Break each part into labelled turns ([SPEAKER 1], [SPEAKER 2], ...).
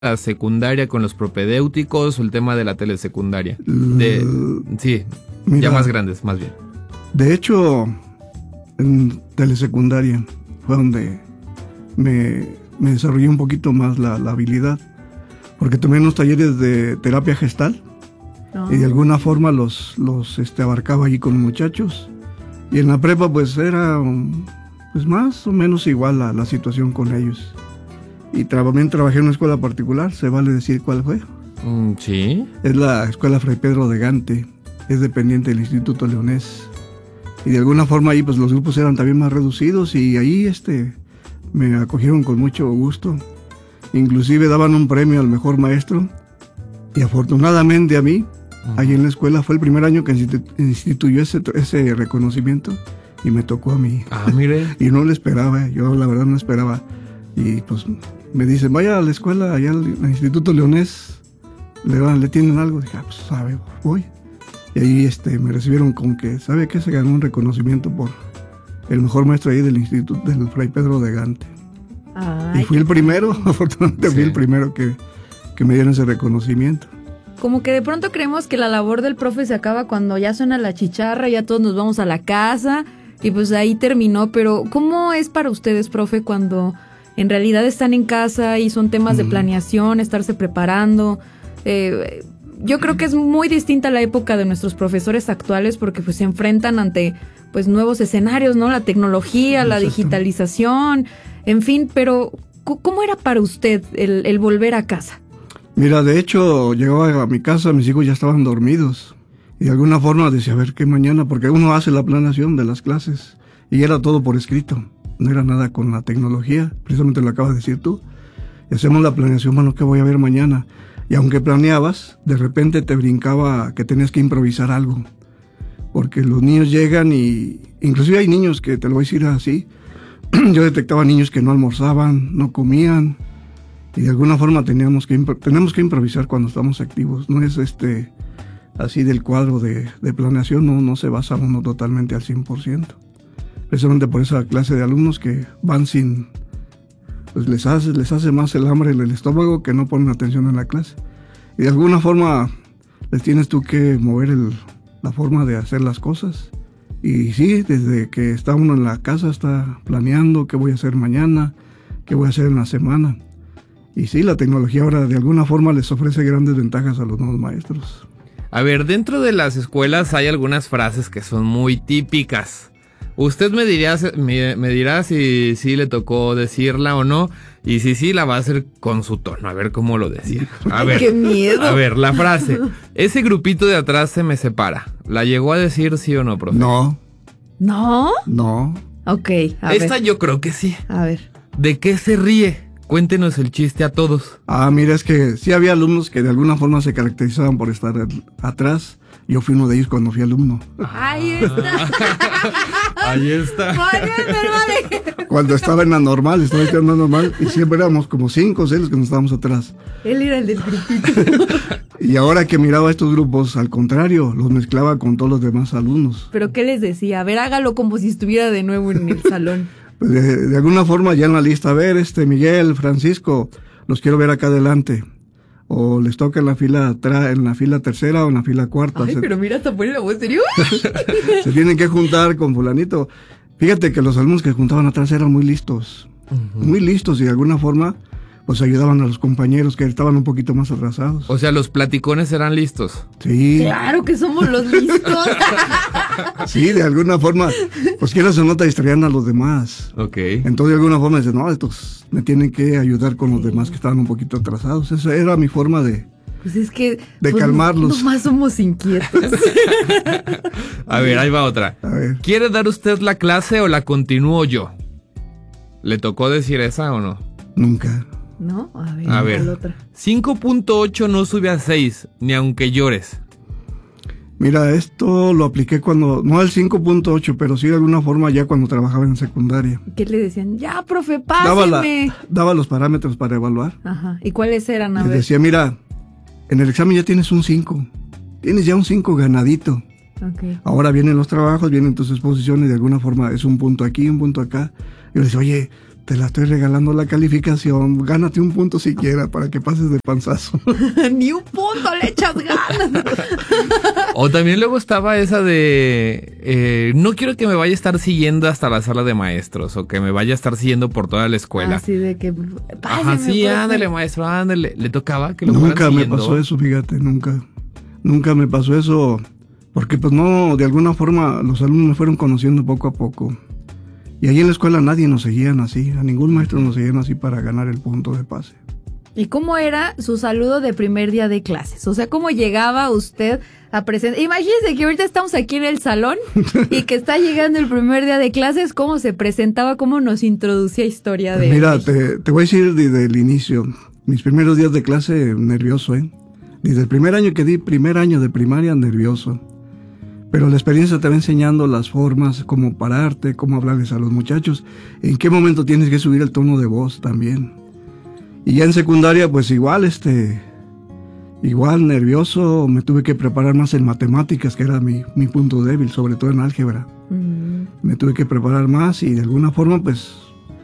[SPEAKER 1] la secundaria con los propedéuticos o el tema de la telesecundaria? Sí, mira, ya más grandes, más bien.
[SPEAKER 2] De hecho, en telesecundaria fue donde me desarrollé un poquito más la habilidad, porque tomé unos talleres de terapia gestal y de alguna forma los abarcaba allí con muchachos. Y en la prepa pues era pues más o menos igual la situación con ellos. Y también trabajé en una escuela particular, ¿se vale decir cuál fue?
[SPEAKER 1] Sí.
[SPEAKER 2] Es la Escuela Fray Pedro de Gante, es dependiente del Instituto Leonés. Y de alguna forma ahí pues los grupos eran también más reducidos y ahí me acogieron con mucho gusto. Inclusive daban un premio al mejor maestro y afortunadamente a mí, allí en la escuela fue el primer año que instituyó ese reconocimiento y me tocó a mí.
[SPEAKER 1] Ah, mire.
[SPEAKER 2] Y no lo esperaba, yo la verdad no esperaba. Y pues me dicen, vaya a la escuela, allá al Instituto Leonés, le tienen algo. Dije, pues sabe, voy. Y ahí me recibieron con que, ¿sabe qué? Se ganó un reconocimiento por el mejor maestro ahí del Instituto del Fray Pedro de Gante.
[SPEAKER 3] Ay,
[SPEAKER 2] y fui el primero, afortunadamente fui el primero que me dieron ese reconocimiento.
[SPEAKER 3] Como que de pronto creemos que la labor del profe se acaba cuando ya suena la chicharra, ya todos nos vamos a la casa y pues ahí terminó. Pero ¿cómo es para ustedes, profe, cuando en realidad están en casa y son temas de planeación, estarse preparando? Yo creo que es muy distinta la época de nuestros profesores actuales porque pues se enfrentan ante pues nuevos escenarios, ¿no? La tecnología, la digitalización, en fin, pero ¿cómo era para usted el volver a casa?
[SPEAKER 2] Mira, de hecho, llegaba a mi casa, mis hijos ya estaban dormidos y de alguna forma decía, a ver qué mañana, porque uno hace la planeación de las clases y era todo por escrito, no era nada con la tecnología, precisamente lo acabas de decir tú, y hacemos la planeación, bueno, ¿qué voy a ver mañana? Y aunque planeabas, de repente te brincaba que tenías que improvisar algo. Porque los niños llegan y... Inclusive hay niños que, te lo voy a decir así, yo detectaba niños que no almorzaban, no comían. Y de alguna forma tenemos que improvisar cuando estamos activos. No es así del cuadro de planeación, no se basa uno totalmente al 100%. Precisamente por esa clase de alumnos que van sin... pues les hace más el hambre en el estómago que no ponen atención en la clase. Y de alguna forma les tienes tú que mover la forma de hacer las cosas. Y sí, desde que está uno en la casa está planeando qué voy a hacer mañana, qué voy a hacer en la semana. Y sí, la tecnología ahora de alguna forma les ofrece grandes ventajas a los nuevos maestros.
[SPEAKER 1] A ver, dentro de las escuelas hay algunas frases que son muy típicas. Usted me dirá si le tocó decirla o no, y si sí, la va a hacer con su tono, a ver cómo lo decía. A ver,
[SPEAKER 3] ¡qué miedo!
[SPEAKER 1] A ver, la frase, ese grupito de atrás se me separa. ¿La llegó a decir sí o no, profe?
[SPEAKER 2] No.
[SPEAKER 3] ¿No?
[SPEAKER 2] No.
[SPEAKER 3] Ok, a ver.
[SPEAKER 1] Esta yo creo que sí.
[SPEAKER 3] A ver.
[SPEAKER 1] ¿De qué se ríe? Cuéntenos el chiste a todos.
[SPEAKER 2] Mira, es que sí había alumnos que de alguna forma se caracterizaban por estar atrás. Yo fui uno de ellos cuando fui alumno.
[SPEAKER 3] Ahí está.
[SPEAKER 1] Ahí está.
[SPEAKER 2] Cuando estaba en la normal, y siempre éramos como 5 o 6 los que nos estábamos atrás.
[SPEAKER 3] Él era el del grupito.
[SPEAKER 2] Y ahora que miraba estos grupos, al contrario, los mezclaba con todos los demás alumnos.
[SPEAKER 3] ¿Pero qué les decía? A ver, hágalo como si estuviera de nuevo en el salón.
[SPEAKER 2] Pues de alguna forma ya en la lista, a ver, Miguel, Francisco, los quiero ver acá adelante. O les toca en la fila tercera o en la fila cuarta.
[SPEAKER 3] Ay, pero mira, hasta pone la voz, ¿serio?
[SPEAKER 2] Se tienen que juntar con fulanito. Fíjate que los alumnos que juntaban atrás eran muy listos. Muy listos y de alguna forma pues ayudaban a los compañeros que estaban un poquito más atrasados.
[SPEAKER 1] O sea, los platicones eran listos.
[SPEAKER 2] Sí.
[SPEAKER 3] Claro que somos los listos.
[SPEAKER 2] Sí, de alguna forma, pues quieras o no te distraían a los demás.
[SPEAKER 1] Ok.
[SPEAKER 2] Entonces de alguna forma dicen, no, estos me tienen que ayudar con los demás que estaban un poquito atrasados. Esa era mi forma de...
[SPEAKER 3] Pues es que...
[SPEAKER 2] de calmarlos.
[SPEAKER 3] Nomás somos inquietos.
[SPEAKER 1] A ver, ahí va otra.
[SPEAKER 2] A ver.
[SPEAKER 1] ¿Quiere dar usted la clase o la continúo yo? ¿Le tocó decir esa o no?
[SPEAKER 2] Nunca.
[SPEAKER 3] ¿No? A ver.
[SPEAKER 1] 5.8 no sube a 6, ni aunque llores.
[SPEAKER 2] Mira, esto lo apliqué cuando, no al 5.8, pero sí de alguna forma ya cuando trabajaba en secundaria.
[SPEAKER 3] ¿Qué le decían? Ya, profe, páseme.
[SPEAKER 2] Daba los parámetros para evaluar.
[SPEAKER 3] Ajá. ¿Y cuáles eran?
[SPEAKER 2] Les decía, mira, en el examen ya tienes un 5. Tienes ya un 5 ganadito.
[SPEAKER 3] Okay.
[SPEAKER 2] Ahora vienen los trabajos, vienen tus exposiciones, de alguna forma es un punto aquí, un punto acá. Yo les decía, oye, te la estoy regalando la calificación, gánate un punto siquiera para que pases de panzazo.
[SPEAKER 3] Ni un punto, le echas ganas.
[SPEAKER 1] O también luego estaba esa de, no quiero que me vaya a estar siguiendo hasta la sala de maestros, o que me vaya a estar siguiendo por toda la escuela.
[SPEAKER 3] Así de que,
[SPEAKER 1] ajá, sí, ándale maestro, ándale. ¿Le tocaba que lo
[SPEAKER 2] Nunca
[SPEAKER 1] fueran
[SPEAKER 2] me
[SPEAKER 1] siguiendo?
[SPEAKER 2] pasó eso, fíjate, nunca me pasó eso, porque pues no, de alguna forma los alumnos me fueron conociendo poco a poco. Y ahí en la escuela nadie nos seguían así, a ningún maestro nos seguían así para ganar el punto de pase.
[SPEAKER 3] ¿Y cómo era su saludo de primer día de clases? O sea, ¿cómo llegaba usted a presentar? Imagínese que ahorita estamos aquí en el salón y que está llegando el primer día de clases, ¿cómo se presentaba? ¿Cómo nos introducía historia de
[SPEAKER 2] Mira,
[SPEAKER 3] México?
[SPEAKER 2] te voy a decir desde el inicio, mis primeros días de clase, nervioso, Desde el primer año que di, primer año de primaria, nervioso. Pero la experiencia te va enseñando las formas, cómo pararte, cómo hablarles a los muchachos, en qué momento tienes que subir el tono de voz también. Y ya en secundaria, pues igual nervioso, me tuve que preparar más en matemáticas, que era mi punto débil, sobre todo en álgebra. Me tuve que preparar más y de alguna forma, pues,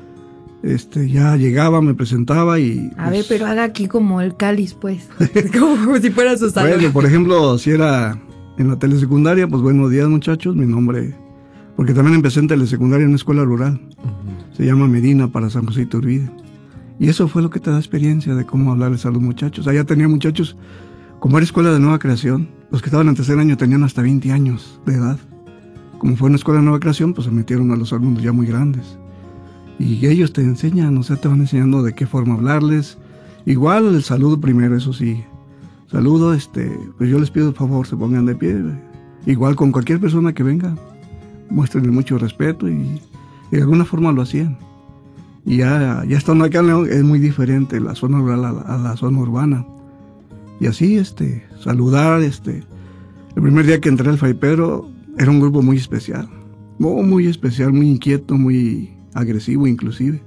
[SPEAKER 2] ya llegaba, me presentaba y...
[SPEAKER 3] A ver, pero haga aquí como el cáliz, pues, como si fuera su salón.
[SPEAKER 2] Bueno, por ejemplo, si era... En la telesecundaria, pues buenos días muchachos, mi nombre, porque también empecé en telesecundaria en una escuela rural, se llama Medina para San José Iturbide. Y eso fue lo que te da experiencia de cómo hablarles a los muchachos. Allá tenía muchachos, como era escuela de nueva creación, los que estaban en tercer año tenían hasta 20 años de edad. Como fue una escuela de nueva creación, pues se metieron a los alumnos ya muy grandes. Y ellos te enseñan, o sea, te van enseñando de qué forma hablarles. Igual el saludo primero, eso sí. Saludo, pues yo les pido por favor se pongan de pie, igual con cualquier persona que venga, muéstrenle mucho respeto y de alguna forma lo hacían. Y ya estando acá en León es muy diferente la zona rural a la zona urbana. Y así, saludar, el primer día que entré al Fray Pedro era un grupo muy especial, muy especial, muy inquieto, muy agresivo inclusive.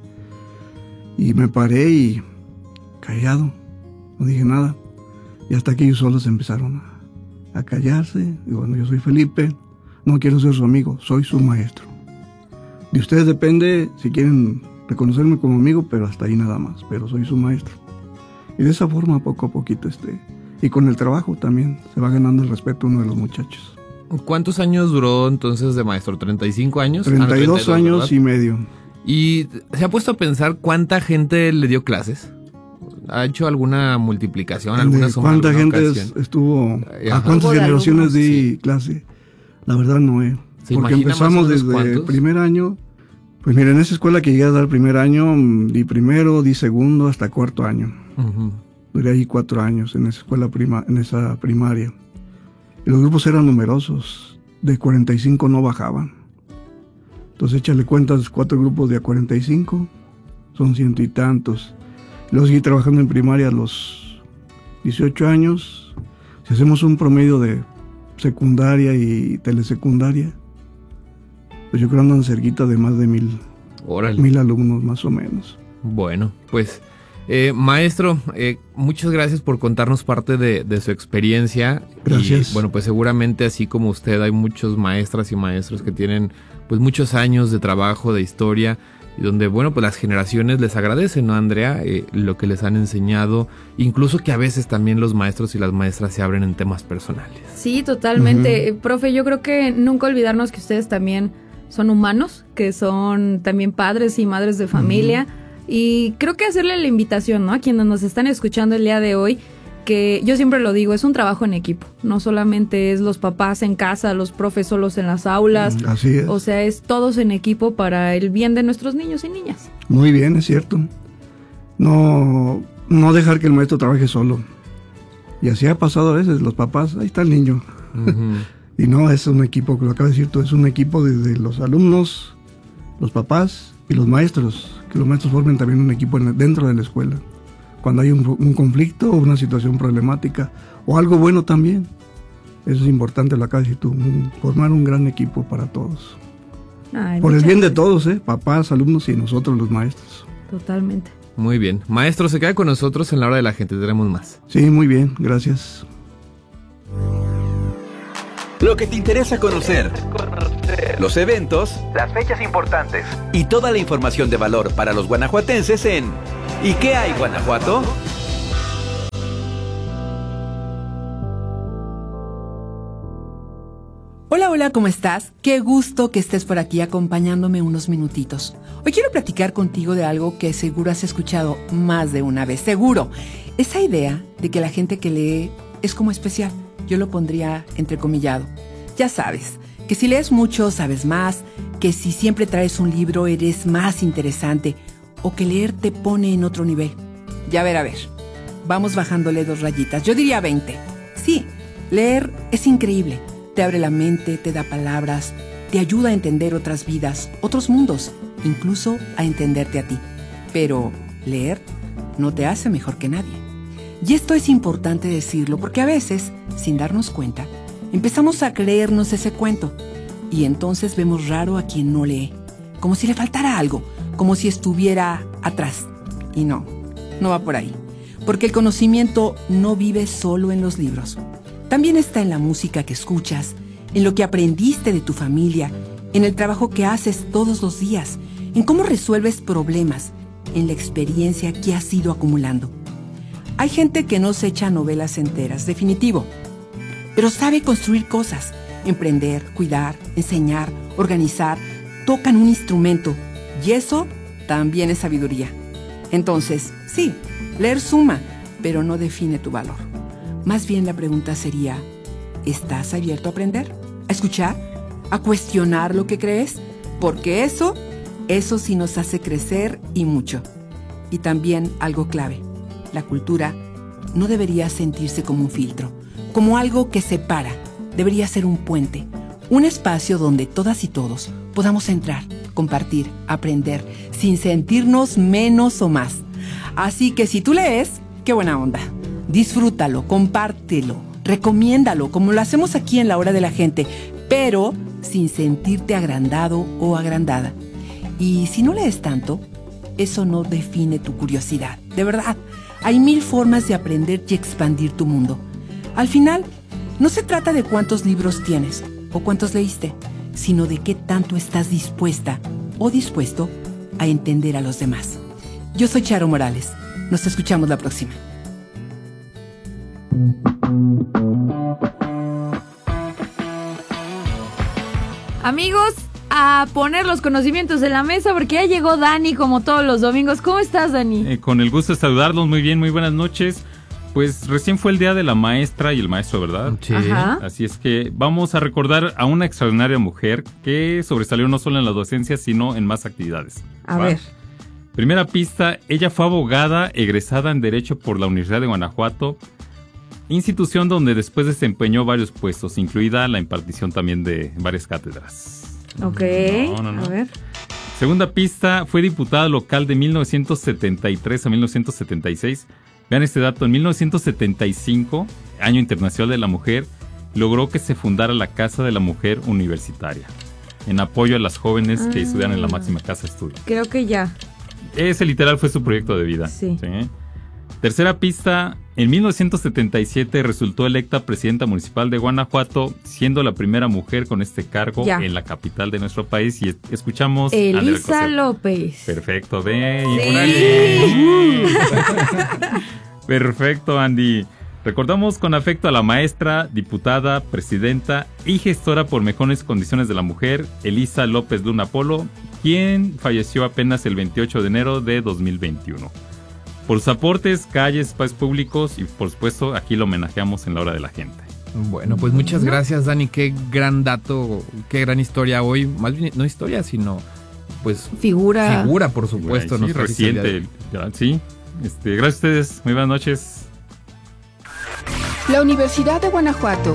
[SPEAKER 2] Y me paré y callado, no dije nada. Y hasta que ellos solos empezaron a callarse. Y bueno, yo soy Felipe, no quiero ser su amigo, soy su maestro. De ustedes depende si quieren reconocerme como amigo, pero hasta ahí nada más, pero soy su maestro. Y de esa forma, poco a poquito, y con el trabajo también, se va ganando el respeto uno de los muchachos.
[SPEAKER 1] ¿Cuántos años duró entonces de maestro? ¿35 años?
[SPEAKER 2] 32 años, ¿verdad? Y medio.
[SPEAKER 1] ¿Y se ha puesto a pensar cuánta gente le dio clases? ¿Ha hecho alguna multiplicación, alguna suma?
[SPEAKER 2] ¿Cuánta gente estuvo? ¿A cuántas generaciones di clase? La verdad no, porque empezamos desde el primer año. Pues mira, en esa escuela que llegué a dar primer año, di primero, di segundo, hasta cuarto año. Duré ahí 4 años en esa escuela en esa primaria. Y los grupos eran numerosos, de 45 no bajaban. Entonces échale cuentas, 4 grupos de a 45, son 100 y tantos. Luego seguí trabajando en primaria a los 18 años. Si hacemos un promedio de secundaria y telesecundaria, pues yo creo que andan cerquita de más de 1000 alumnos más o menos.
[SPEAKER 1] Bueno, pues maestro, muchas gracias por contarnos parte de su experiencia.
[SPEAKER 2] Gracias.
[SPEAKER 1] Y bueno, pues seguramente así como usted hay muchos maestras y maestros que tienen pues muchos años de trabajo, de historia, y donde, bueno, pues las generaciones les agradecen, ¿no, Andrea? Lo que les han enseñado, incluso que a veces también los maestros y las maestras se abren en temas personales.
[SPEAKER 3] Sí, totalmente. Profe, yo creo que nunca olvidarnos que ustedes también son humanos, que son también padres y madres de familia, y creo que hacerle la invitación, ¿no?, a quienes nos están escuchando el día de hoy, que yo siempre lo digo, es un trabajo en equipo, no solamente es los papás en casa, los profes solos en las aulas.
[SPEAKER 2] Así es.
[SPEAKER 3] O sea, es todos en equipo para el bien de nuestros niños y niñas.
[SPEAKER 2] Muy bien, es cierto. No dejar que el maestro trabaje solo. Y así ha pasado a veces, los papás, ahí está el niño. Y no, es un equipo, que lo acaba de decir tú, es un equipo desde los alumnos, los papás y los maestros, que los maestros formen también un equipo dentro de la escuela. Cuando hay un conflicto o una situación problemática o algo bueno también. Eso es importante, lo acabas de decir tú, formar un gran equipo para todos.
[SPEAKER 3] Ay,
[SPEAKER 2] por el bien de todos, papás, alumnos y nosotros los maestros.
[SPEAKER 3] Totalmente.
[SPEAKER 1] Muy bien. Maestro, se queda con nosotros en la hora de la gente, tenemos más.
[SPEAKER 2] Sí, muy bien, gracias.
[SPEAKER 4] Lo que te interesa conocer. Los eventos, las fechas importantes y toda la información de valor para los guanajuatenses en ¿Y qué hay, Guanajuato?
[SPEAKER 5] Hola, hola, ¿cómo estás? Qué gusto que estés por aquí acompañándome unos minutitos. Hoy quiero platicar contigo de algo que seguro has escuchado más de una vez, seguro. Esa idea de que la gente que lee es como especial. Yo lo pondría entrecomillado. Ya sabes, que si lees mucho sabes más, que si siempre traes un libro eres más interesante, o que leer te pone en otro nivel. Ya a ver, vamos bajándole 2 rayitas, yo diría 20. Sí, leer es increíble. Te abre la mente, te da palabras, te ayuda a entender otras vidas, otros mundos, incluso a entenderte a ti. Pero leer no te hace mejor que nadie. Y esto es importante decirlo porque a veces, sin darnos cuenta, empezamos a creernos ese cuento y entonces vemos raro a quien no lee, como si le faltara algo, como si estuviera atrás. Y no va por ahí, porque el conocimiento no vive solo en los libros. También está en la música que escuchas, en lo que aprendiste de tu familia, en el trabajo que haces todos los días, en cómo resuelves problemas, en la experiencia que has ido acumulando. Hay gente que no se echa novelas enteras, definitivo, pero sabe construir cosas, emprender, cuidar, enseñar, organizar, tocan un instrumento, y eso también es sabiduría. Entonces, sí, leer suma, pero no define tu valor. Más bien la pregunta sería, ¿estás abierto a aprender? ¿A escuchar? ¿A cuestionar lo que crees? Porque eso sí nos hace crecer y mucho. Y también algo clave, la cultura no debería sentirse como un filtro, como algo que separa. Debería ser un puente, un espacio donde todas y todos podamos entrar, compartir, aprender, sin sentirnos menos o más. Así que si tú lees, qué buena onda. Disfrútalo, compártelo, recomiéndalo, como lo hacemos aquí en La Hora de la Gente, pero sin sentirte agrandado o agrandada. Y si no lees tanto, eso no define tu curiosidad. De verdad, hay 1000 formas de aprender y expandir tu mundo. Al final, no se trata de cuántos libros tienes o cuántos leíste, sino de qué tanto estás dispuesta o dispuesto a entender a los demás. Yo soy Charo Morales. Nos escuchamos la próxima.
[SPEAKER 3] Amigos, a poner los conocimientos en la mesa porque ya llegó Dani como todos los domingos. ¿Cómo estás, Dani?
[SPEAKER 6] Con el gusto de saludarlos, muy bien, muy buenas noches. Pues recién fue el día de la maestra y el maestro, ¿verdad?
[SPEAKER 1] Sí.
[SPEAKER 3] Ajá.
[SPEAKER 6] Así es que vamos a recordar a una extraordinaria mujer que sobresalió no solo en la docencia, sino en más actividades.
[SPEAKER 3] A ver.
[SPEAKER 6] Primera pista, ella fue abogada egresada en Derecho por la Universidad de Guanajuato, institución donde después desempeñó varios puestos, incluida la impartición también de varias cátedras.
[SPEAKER 3] Ok,
[SPEAKER 6] No.
[SPEAKER 3] a ver.
[SPEAKER 6] Segunda pista, fue diputada local de 1973 a 1976. Vean este dato, en 1975, Año Internacional de la Mujer, logró que se fundara la Casa de la Mujer Universitaria, en apoyo a las jóvenes que estudian en la máxima casa de estudio.
[SPEAKER 3] Creo que ya.
[SPEAKER 6] Ese literal fue su proyecto de vida.
[SPEAKER 3] Sí.
[SPEAKER 6] Tercera pista, en 1977 resultó electa presidenta municipal de Guanajuato, siendo la primera mujer con este cargo en la capital de nuestro país. Y escuchamos
[SPEAKER 3] Elisa López.
[SPEAKER 6] Perfecto, ve.
[SPEAKER 3] Sí.
[SPEAKER 6] Perfecto, Andy. Recordamos con afecto a la maestra, diputada, presidenta y gestora por mejores condiciones de la mujer, Elisa López Luna Polo, quien falleció apenas el 28 de enero de 2021. Por sus aportes, calles, espacios públicos y por supuesto aquí lo homenajeamos en La Hora de la Gente.
[SPEAKER 1] Bueno, pues muchas gracias, Dani. Qué gran dato, qué gran historia hoy. Más bien, no historia, sino pues
[SPEAKER 3] Figura,
[SPEAKER 1] por supuesto.
[SPEAKER 6] Sí, reciente. Sí. Gracias a ustedes. Muy buenas noches.
[SPEAKER 7] La Universidad de Guanajuato.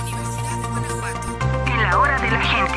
[SPEAKER 8] En La Hora de la Gente.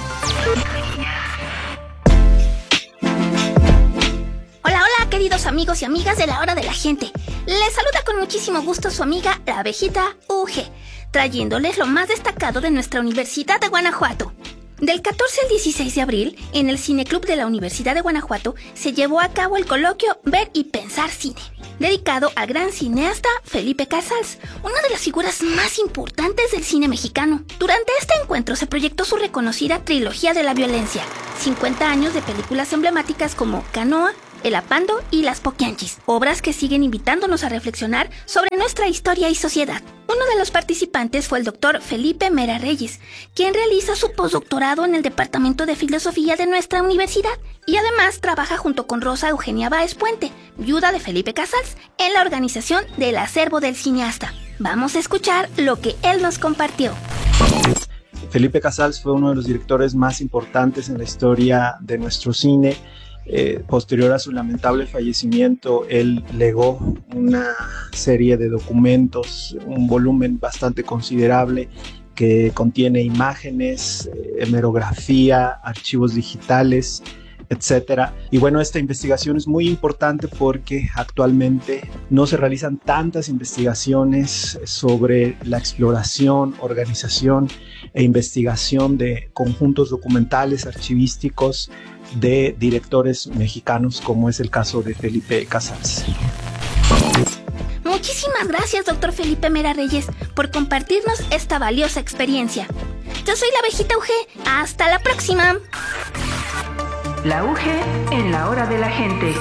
[SPEAKER 9] Hola, queridos amigos y amigas de La Hora de la Gente. Les saluda con muchísimo gusto su amiga, la abejita UG, trayéndoles lo más destacado de nuestra Universidad de Guanajuato. Del 14 al 16 de abril, en el Cineclub de la Universidad de Guanajuato, se llevó a cabo el coloquio Ver y Pensar Cine, dedicado al gran cineasta Felipe Casals, una de las figuras más importantes del cine mexicano. Durante este encuentro se proyectó su reconocida trilogía de la violencia, 50 años de películas emblemáticas como Canoa, El Apando y Las Poquianchis, obras que siguen invitándonos a reflexionar sobre nuestra historia y sociedad. Uno de los participantes fue el doctor Felipe Mera Reyes, quien realiza su postdoctorado en el Departamento de Filosofía de nuestra universidad y además trabaja junto con Rosa Eugenia Báez Puente, viuda de Felipe Casals, en la organización del acervo del cineasta. Vamos a escuchar lo que él nos compartió.
[SPEAKER 7] Felipe Casals fue uno de los directores más importantes en la historia de nuestro cine. Posterior a su lamentable fallecimiento, él legó una serie de documentos, un volumen bastante considerable que contiene imágenes, hemerografía, archivos digitales, etcétera. Y bueno, esta investigación es muy importante porque actualmente no se realizan tantas investigaciones sobre la exploración, organización e investigación de conjuntos documentales, archivísticos de directores mexicanos, como es el caso de Felipe Casals.
[SPEAKER 9] Muchísimas gracias, doctor Felipe Mera Reyes, por compartirnos esta valiosa experiencia. Yo soy la abejita UG. ¡Hasta la próxima!
[SPEAKER 8] La UG en la hora de la gente.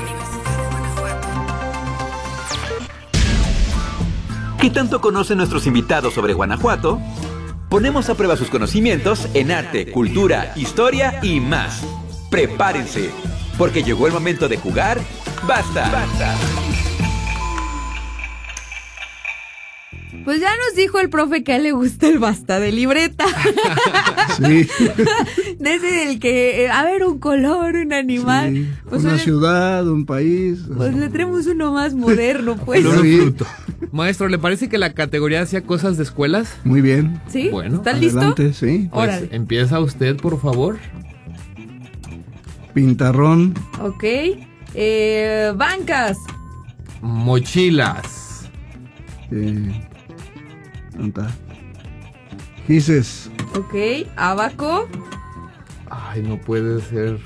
[SPEAKER 4] ¿Qué tanto conocen nuestros invitados sobre Guanajuato? Ponemos a prueba sus conocimientos en arte, cultura, historia y más. Prepárense, porque llegó el momento de jugar. ¡Basta! ¡Basta!
[SPEAKER 3] Pues ya nos dijo el profe que a él le gusta el basta de libreta.
[SPEAKER 2] Sí.
[SPEAKER 3] Desde el que, a ver, un color, un animal.
[SPEAKER 2] Sí,
[SPEAKER 3] Pues
[SPEAKER 2] una
[SPEAKER 3] oye,
[SPEAKER 2] ciudad, un país.
[SPEAKER 3] Pues le traemos uno más moderno, pues.
[SPEAKER 1] Flor o
[SPEAKER 2] Sí.
[SPEAKER 1] fruto. Maestro, ¿le parece que la categoría hacía cosas de escuelas?
[SPEAKER 2] Muy bien.
[SPEAKER 3] ¿Sí?
[SPEAKER 1] Bueno,
[SPEAKER 3] ¿Estás listo?
[SPEAKER 2] Adelante, sí.
[SPEAKER 1] Pues
[SPEAKER 3] Órale.
[SPEAKER 1] empieza usted, por favor.
[SPEAKER 2] Pintarrón,
[SPEAKER 3] Ok. Bancas.
[SPEAKER 1] Mochilas.
[SPEAKER 2] ¿dónde está? Gises,
[SPEAKER 3] Ok. Abaco.
[SPEAKER 1] Ay, no puede ser.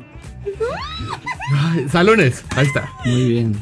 [SPEAKER 1] Ay, salones, ahí está.
[SPEAKER 2] muy bien.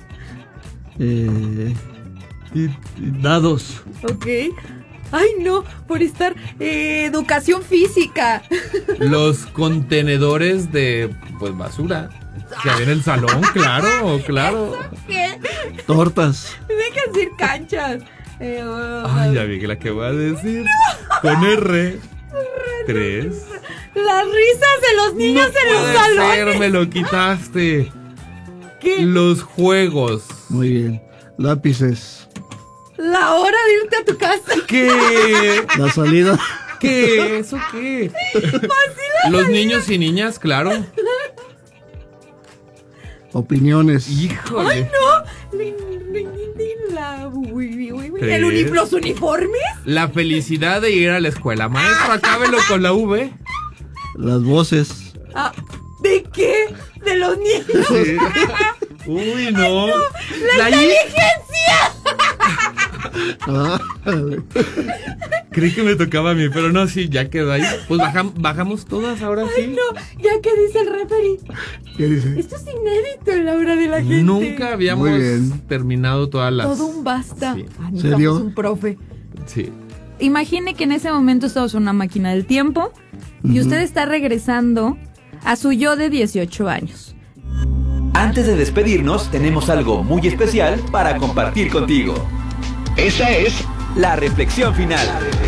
[SPEAKER 2] Dados,
[SPEAKER 3] Ok. Ay, no, por estar. Educación física.
[SPEAKER 1] Los contenedores de, pues, basura. Que había en el salón, claro, claro.
[SPEAKER 3] ¿Qué?
[SPEAKER 2] tortas,
[SPEAKER 3] Deja de decir canchas.
[SPEAKER 1] Ay, ya vi que la que voy a decir. Con R. 3.
[SPEAKER 3] Las risas de los niños en los salones.
[SPEAKER 1] Me lo quitaste.
[SPEAKER 3] ¿Qué?
[SPEAKER 1] Los juegos.
[SPEAKER 2] muy bien. Lápices,
[SPEAKER 3] La hora de irte a tu casa.
[SPEAKER 1] ¿Qué?
[SPEAKER 2] la salida,
[SPEAKER 1] ¿Qué? ¿Eso qué? Los niños y niñas, claro.
[SPEAKER 2] opiniones,
[SPEAKER 1] Híjole.
[SPEAKER 3] Ay, no.
[SPEAKER 1] ¿Tres?
[SPEAKER 3] ¿Los uniformes?
[SPEAKER 1] La felicidad de ir a la escuela. Maestro, acábelo con la V.
[SPEAKER 2] las voces,
[SPEAKER 3] Ah, ¿de qué? De los niños.
[SPEAKER 1] Sí. Uy, no.
[SPEAKER 3] ¡La
[SPEAKER 1] I.
[SPEAKER 3] inteligencia!
[SPEAKER 2] ah,
[SPEAKER 1] Creí que me tocaba a mí, pero no, sí, ya quedó ahí. Pues bajamos todas ahora sí.
[SPEAKER 3] No, ya que dice el referee.
[SPEAKER 2] ¿qué dice?
[SPEAKER 3] Esto es inédito en la hora de la gente.
[SPEAKER 1] Nunca habíamos
[SPEAKER 2] Muy bien.
[SPEAKER 1] terminado todas las...
[SPEAKER 3] Todo un basta.
[SPEAKER 1] Sí.
[SPEAKER 3] Ah, necesitamos
[SPEAKER 2] ¿Serio?
[SPEAKER 3] un profe.
[SPEAKER 1] Sí.
[SPEAKER 3] Imagine que en ese momento estamos en una máquina del tiempo y usted está regresando a su yo de 18 años.
[SPEAKER 4] Antes de despedirnos, tenemos algo muy especial para compartir contigo. Esa es la reflexión final.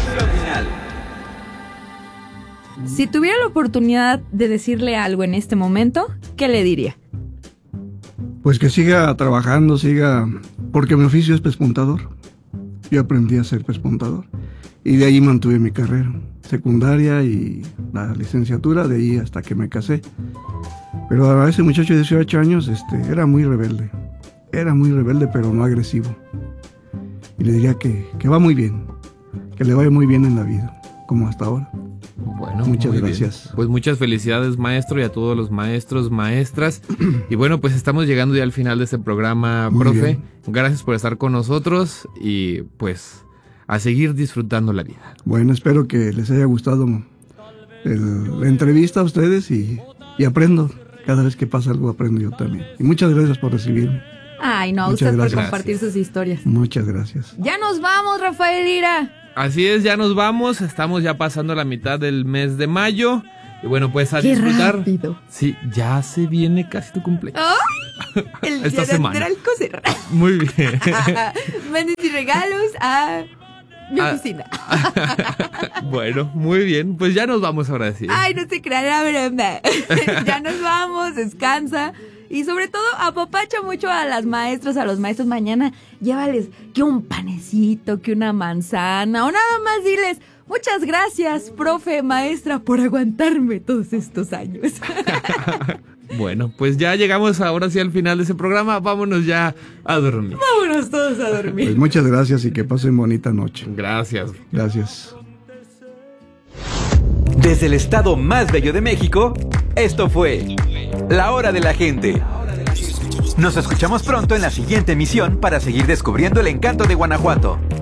[SPEAKER 3] Si tuviera la oportunidad de decirle algo en este momento, ¿qué le diría?
[SPEAKER 2] Pues que siga trabajando, porque mi oficio es pespuntador. Yo aprendí a ser pespuntador y de ahí mantuve mi carrera secundaria y la licenciatura, de ahí hasta que me casé. Pero a ese muchacho de 18 años era muy rebelde, pero no agresivo. Y le diría que va muy bien, que le vaya muy bien en la vida, como hasta ahora.
[SPEAKER 1] Bueno,
[SPEAKER 2] Muchas
[SPEAKER 1] muy bien.
[SPEAKER 2] gracias.
[SPEAKER 1] Pues muchas felicidades, maestro, y a todos los maestros, maestras. Y bueno, pues estamos llegando ya al final de este programa,
[SPEAKER 2] Muy
[SPEAKER 1] profe.
[SPEAKER 2] bien.
[SPEAKER 1] Gracias por estar con nosotros y pues a seguir disfrutando la vida.
[SPEAKER 2] Bueno, espero que les haya gustado la entrevista a ustedes y aprendo. Cada vez que pasa algo aprendo yo también. Y muchas gracias por recibirme.
[SPEAKER 3] Ay, no,
[SPEAKER 2] Muchas
[SPEAKER 3] usted por
[SPEAKER 2] gracias.
[SPEAKER 3] compartir sus historias.
[SPEAKER 2] Muchas gracias.
[SPEAKER 3] Ya nos vamos, Rafael Lira.
[SPEAKER 1] Así es, ya nos vamos. Estamos ya pasando la mitad del mes de mayo. Y bueno, pues a
[SPEAKER 3] Qué
[SPEAKER 1] disfrutar.
[SPEAKER 3] rápido.
[SPEAKER 1] Sí, ya se viene casi tu cumpleaños.
[SPEAKER 3] ¡Ay! El
[SPEAKER 1] Esta
[SPEAKER 3] día
[SPEAKER 1] semana.
[SPEAKER 3] del coser.
[SPEAKER 1] Muy bien.
[SPEAKER 3] Vendes y regalos a mi
[SPEAKER 1] Ah.
[SPEAKER 3] oficina.
[SPEAKER 1] Bueno, muy bien. Pues ya nos vamos ahora sí.
[SPEAKER 3] Ay, no se crean la broma. Ya nos vamos, descansa. Y sobre todo, apapacha mucho a las maestras, a los maestros mañana. Llévales que un panecito, que una manzana, o nada más diles, muchas gracias, profe, maestra, por aguantarme todos estos años.
[SPEAKER 1] Bueno, pues ya llegamos ahora sí al final de ese programa. Vámonos ya a dormir.
[SPEAKER 3] Vámonos todos a dormir.
[SPEAKER 2] Pues muchas gracias y que pasen bonita noche.
[SPEAKER 1] Gracias.
[SPEAKER 2] Gracias.
[SPEAKER 4] Desde el estado más bello de México, esto fue La Hora de la Gente. Nos escuchamos pronto en la siguiente emisión para seguir descubriendo el encanto de Guanajuato.